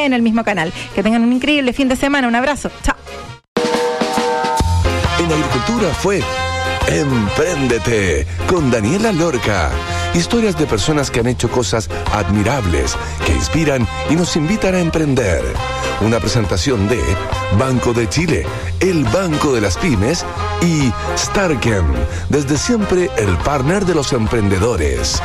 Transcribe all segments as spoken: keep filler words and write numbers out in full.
en el mismo canal. Que tengan un increíble fin de semana. Un abrazo. Chao. En Agricultura fue Empréndete con Daniela Lorca. Historias de personas que han hecho cosas admirables, que inspiran y nos invitan a emprender. Una presentación de Banco de Chile, el Banco de las Pymes, y Starken, desde siempre el partner de los emprendedores.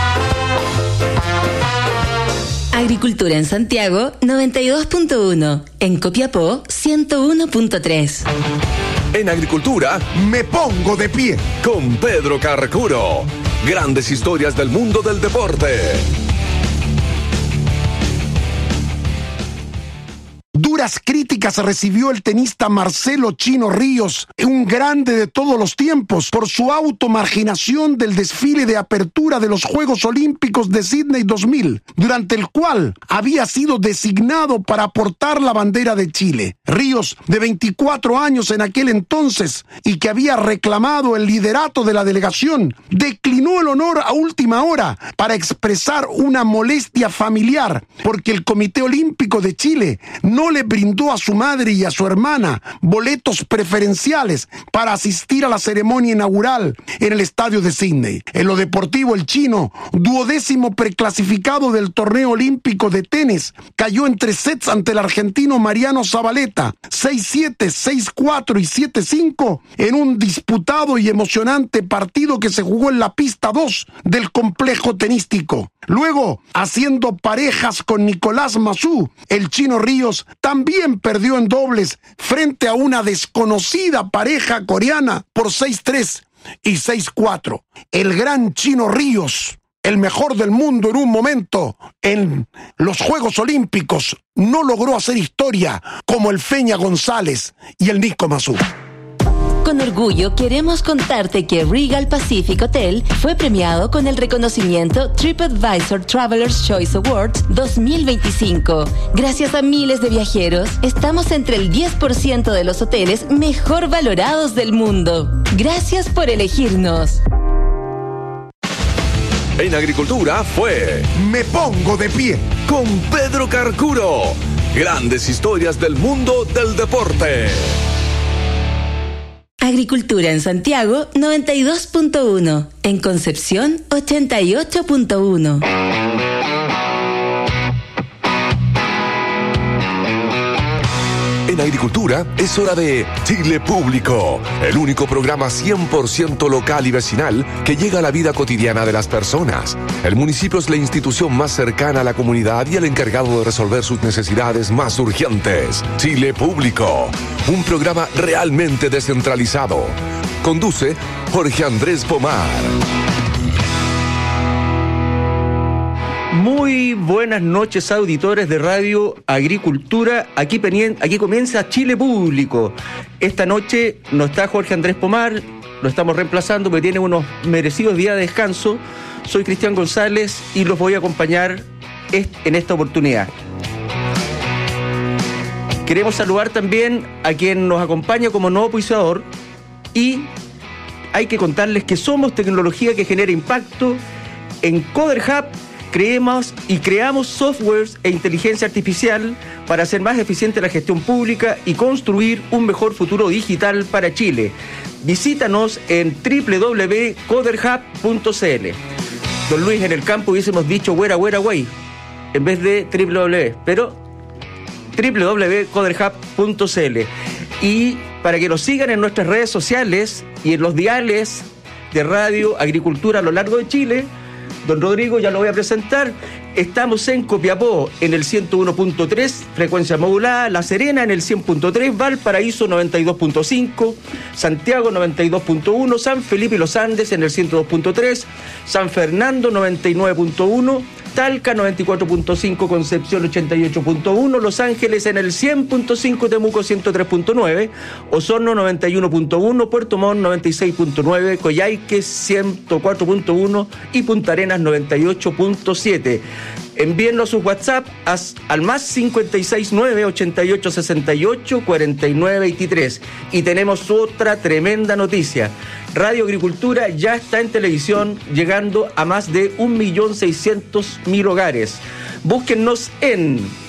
Agricultura en Santiago, noventa y dos punto uno. En Copiapó, ciento uno punto tres. En Agricultura, me pongo de pie con Pedro Carcuro. Grandes historias del mundo del deporte. Duras críticas recibió el tenista Marcelo Chino Ríos, un grande de todos los tiempos, por su automarginación del desfile de apertura de los Juegos Olímpicos de Sydney dos mil, durante el cual había sido designado para portar la bandera de Chile. Ríos, de veinticuatro años en aquel entonces, y que había reclamado el liderato de la delegación, declinó el honor a última hora para expresar una molestia familiar, porque el Comité Olímpico de Chile no le brindó a su madre y a su hermana boletos preferenciales para asistir a la ceremonia inaugural en el estadio de Sydney. En lo deportivo, el chino, duodécimo preclasificado del torneo olímpico de tenis, cayó en tres sets ante el argentino Mariano Zabaleta, seis siete, seis cuatro y siete cinco, en un disputado y emocionante partido que se jugó en la pista dos del complejo tenístico. Luego, haciendo parejas con Nicolás Massú, el Chino Ríos también perdió en dobles frente a una desconocida pareja coreana por seis tres y seis cuatro. El gran Chino Ríos, el mejor del mundo en un momento en los Juegos Olímpicos, no logró hacer historia como el Feña González y el Nico Massú. Con orgullo queremos contarte que Regal Pacific Hotel fue premiado con el reconocimiento TripAdvisor Traveler's Choice Awards dos mil veinticinco. Gracias a miles de viajeros, estamos entre el diez por ciento de los hoteles mejor valorados del mundo. Gracias por elegirnos. En Agricultura fue Me pongo de pie con Pedro Carcuro. Grandes historias del mundo del deporte. Agricultura en Santiago, noventa y dos punto uno. En Concepción, ochenta y ocho punto uno. En Agricultura es hora de Chile Público, el único programa cien por ciento local y vecinal que llega a la vida cotidiana de las personas. El municipio es la institución más cercana a la comunidad y el encargado de resolver sus necesidades más urgentes. Chile Público, un programa realmente descentralizado. Conduce Jorge Andrés Pomar. Muy buenas noches, auditores de Radio Agricultura. Aquí, aquí comienza Chile Público. Esta noche no está Jorge Andrés Pomar, lo estamos reemplazando porque tiene unos merecidos días de descanso. Soy Cristian González y los voy a acompañar en esta oportunidad. Queremos saludar también a quien nos acompaña como nuevo auspiciador, y hay que contarles que somos tecnología que genera impacto. En Coder Hub creemos y creamos softwares e inteligencia artificial para hacer más eficiente la gestión pública y construir un mejor futuro digital para Chile. Visítanos en doble u doble u doble u punto coder hub punto c l. Don Luis, en el campo hubiésemos dicho güera, güera, güey, en vez de doble u doble u doble u, pero doble u doble u doble u punto coder hub punto c l. Y para que nos sigan en nuestras redes sociales y en los diales de Radio Agricultura a lo largo de Chile. Don Rodrigo, ya lo voy a presentar. Estamos en Copiapó, en el ciento uno punto tres, frecuencia modulada, La Serena en el cien punto tres, Valparaíso noventa y dos punto cinco, Santiago noventa y dos punto uno, San Felipe y los Andes en el ciento dos punto tres, San Fernando noventa y nueve punto uno, Talca noventa y cuatro punto cinco, Concepción ochenta y ocho punto uno, Los Ángeles en el cien punto cinco, Temuco ciento tres punto nueve, Osorno noventa y uno punto uno, Puerto Montt noventa y seis punto nueve, Coyhaique ciento cuatro punto uno y Punta Arenas noventa y ocho punto siete. Envíennos sus WhatsApp al más cincuenta y seis nueve, ochenta y ocho sesenta y ocho, cuarenta y nueve veintitrés. Y tenemos otra tremenda noticia. Radio Agricultura ya está en televisión, llegando a más de un millón seiscientos mil hogares. Búsquennos en